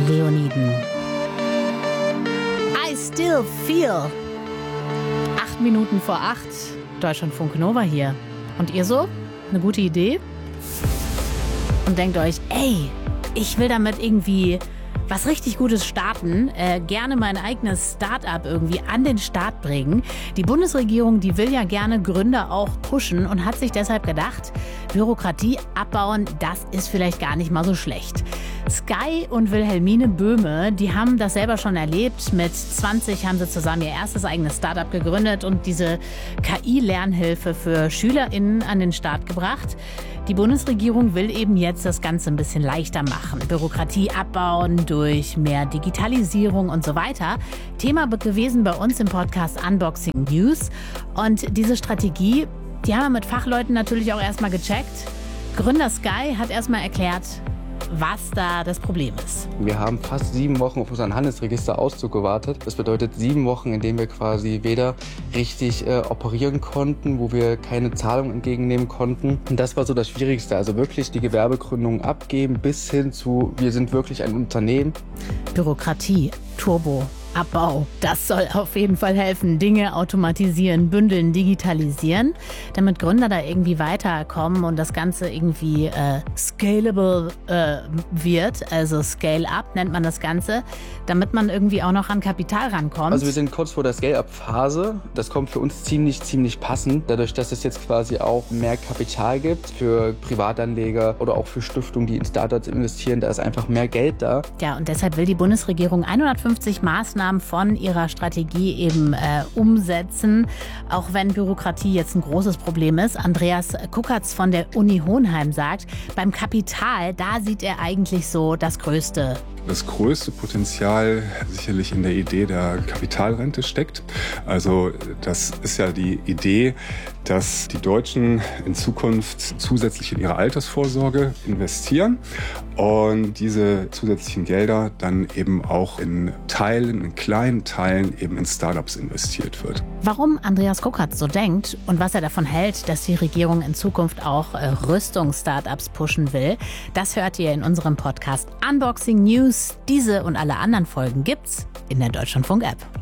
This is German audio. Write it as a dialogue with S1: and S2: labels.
S1: Leoniden. I still feel. 7:08, Deutschlandfunk Nova hier. Und ihr so? Eine gute Idee? Und denkt euch, ey, ich will damit irgendwie was richtig Gutes starten, gerne mein eigenes Start-up irgendwie an den Start bringen. Die Bundesregierung, die will ja gerne Gründer auch pushen und hat sich deshalb gedacht, Bürokratie abbauen, das ist vielleicht gar nicht mal so schlecht. Sky und Wilhelmine Böhme, die haben das selber schon erlebt. Mit 20 haben sie zusammen ihr erstes eigenes Start-up gegründet und diese KI-Lernhilfe für SchülerInnen an den Start gebracht. Die Bundesregierung will eben jetzt das Ganze ein bisschen leichter machen. Bürokratie abbauen durch mehr Digitalisierung und so weiter. Thema gewesen bei uns im Podcast Unboxing News. Und diese Strategie, die haben wir mit Fachleuten natürlich auch erstmal gecheckt. Gründer Sky hat erstmal erklärt, was da das Problem ist.
S2: Wir haben fast 7 Wochen auf unseren Handelsregisterauszug gewartet. Das bedeutet 7 Wochen, in denen wir quasi weder richtig operieren konnten, wo wir keine Zahlung entgegennehmen konnten. Und das war so das Schwierigste. Also wirklich die Gewerbegründung abgeben bis hin zu, wir sind wirklich ein Unternehmen.
S1: Bürokratie, Turbo, Abbau. Das soll auf jeden Fall helfen. Dinge automatisieren, bündeln, digitalisieren, damit Gründer da irgendwie weiterkommen und das Ganze irgendwie scalable wird. Also Scale-up nennt man das Ganze, damit man irgendwie auch noch an Kapital rankommt.
S2: Also wir sind kurz vor der Scale-up-Phase. Das kommt für uns ziemlich passend. Dadurch, dass es jetzt quasi auch mehr Kapital gibt für Privatanleger oder auch für Stiftungen, die in Startups investieren, da ist einfach mehr Geld da.
S1: Ja, und deshalb will die Bundesregierung 150 Maßnahmen von ihrer Strategie eben umsetzen, auch wenn Bürokratie jetzt ein großes Problem ist. Andreas Kuckertz von der Uni Hohenheim sagt, beim Kapital, da sieht er eigentlich so das größte
S3: Potenzial sicherlich in der Idee der Kapitalrente steckt. Also das ist ja die Idee, dass die Deutschen in Zukunft zusätzlich in ihre Altersvorsorge investieren und diese zusätzlichen Gelder dann eben auch in kleinen Teilen eben in Startups investiert wird.
S1: Warum Andreas Kuckertz so denkt und was er davon hält, dass die Regierung in Zukunft auch Rüstungs-Startups pushen will, das hört ihr in unserem Podcast Unboxing News. Diese und alle anderen Folgen gibt's in der Deutschlandfunk-App.